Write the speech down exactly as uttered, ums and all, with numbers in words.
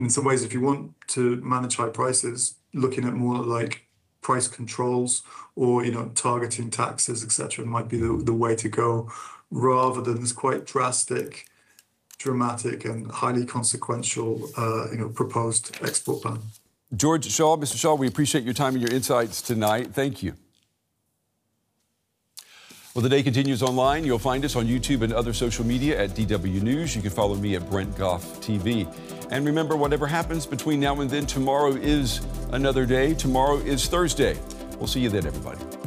In some ways, if you want to manage high prices, looking at more like price controls or, you know, targeting taxes, et cetera, might be the, the way to go, rather than this quite drastic, dramatic and highly consequential, uh, you know, proposed export ban. George Shaw, Mister Shaw, we appreciate your time and your insights tonight. Thank you. Well, the day continues online. You'll find us on YouTube and other social media at D W News. You can follow me at Brent Goff T V. And remember, whatever happens between now and then, tomorrow is another day. Tomorrow is Thursday. We'll see you then, everybody.